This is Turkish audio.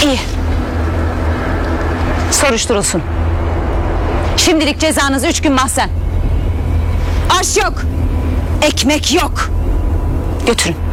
İyi. Soruşturulsun. Şimdilik cezanız 3 gün mahzen. Aş yok. Ekmek yok. Götürün.